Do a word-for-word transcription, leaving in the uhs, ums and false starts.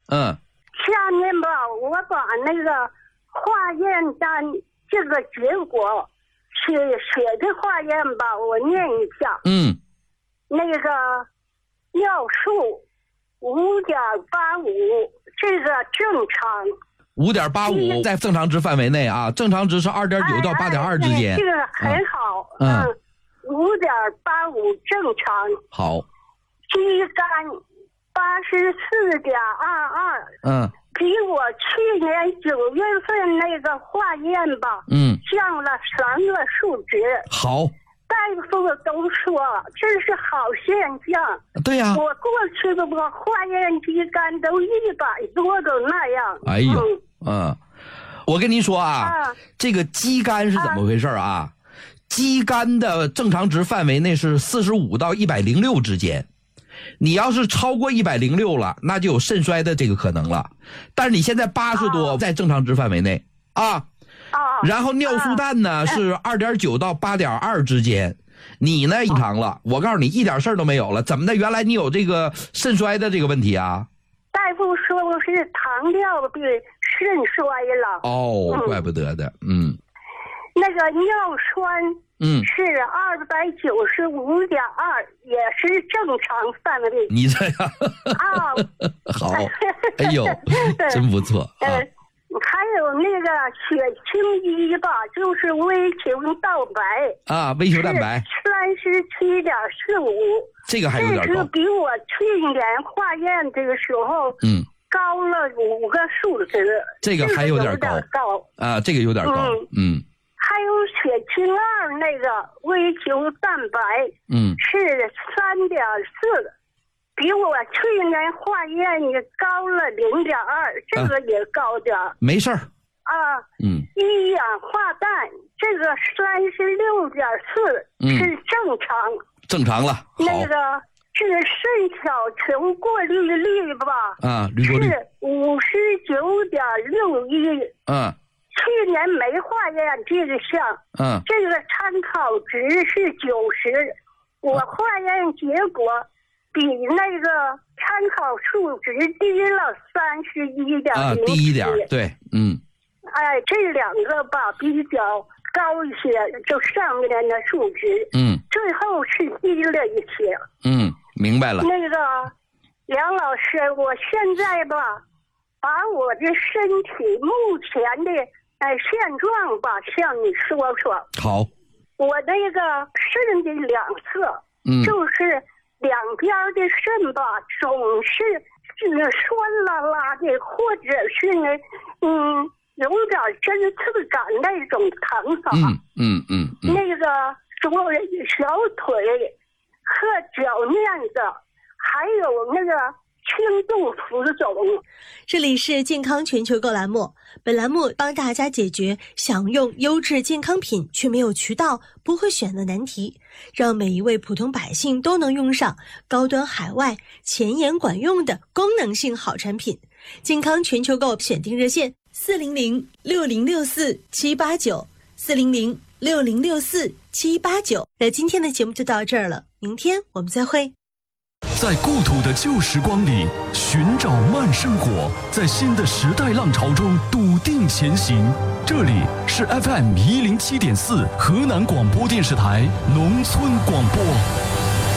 嗯。 下面吧，我把那个化验单这个结果写写的化验吧，我念一下。 嗯。 那个尿素五点八五，这个正常。 五点八五在正常值范围内啊，正常值是二点九到八点二之间。 哎哎，这个很好。 嗯。 五点八五正常。 好。 肌酐八十四点二二。 嗯。 比我去年九月份那个化验吧， 嗯， 降了三个数值。 好。 大夫都说这是好现象。 对呀、啊。 我过去的我化验肌酐都一百多都那样。 哎呦，嗯，嗯我跟您说啊， 啊这个肌酐是怎么回事啊？啊肌酐的正常值范围内是四十五到一百零六之间。你要是超过一百零六了，那就有肾衰的这个可能了。但是你现在八十多，在正常值范围内啊。 啊。 然后尿素氮呢、啊、是二点九到八点二之间，你呢正常了。我告诉你，一点事儿都没有了。怎么的？原来你有这个肾衰的这个问题啊？ 大夫说我是糖尿病肾衰了。 哦，嗯、怪不得的，嗯。 那个尿酸。 嗯， 是二百九十五点二，也是正常范围。 你这样啊， 好，哎呦，真不错。 呃，还有那个血清一吧，就是微球蛋白啊，微球蛋白三十七点四五， 这个还有点高， 这是比我去年化验这个时候，嗯，高了五个数值。 这个还有点高， 高啊，这个有点高，嗯。嗯还有血清二那个微球蛋白， 嗯， 是三点四，比我去年化验也高了零点二，这个也高点、啊。 没事儿。 啊， 嗯， 一氧化氮这个三十六点四是正常、嗯， 正常了。 那个是肾小球过滤率吧？ 啊，滤过率是五十九点六一。 嗯。 去年没化验这个项， 嗯， 这个参考值是九十，我化验结果比那个参考数值低了三十一点零，啊， 低一点，对，嗯， 哎，这两个吧比较高一些，就上面的数值， 嗯， 最后是低了一些， 嗯，明白了。 那个梁老师，我现在吧，把我的身体目前的。哎，现状吧，向你说说。 好。 我那个肾的两侧， 嗯， 就是两边的肾吧，总是是酸啦啦的，或者是呢，嗯，有点针刺感那种疼法。 嗯嗯嗯。嗯那个左小腿和脚面的，还有那个。轻度浮肿。 这里是健康全球购栏目，本栏目帮大家解决想用优质健康品却没有渠道、不会选的难题，让每一位普通百姓都能用上高端海外、前沿管用的功能性好产品。健康全球购选定热线四零零六零六四七八九四零零六零六四七八九。那今天的节目就到这儿了，明天我们再会。 在故土的旧时光里寻找慢生活，在新的时代浪潮中笃定前行。这里是 F M 一零七点四河南广播电视台农村广播。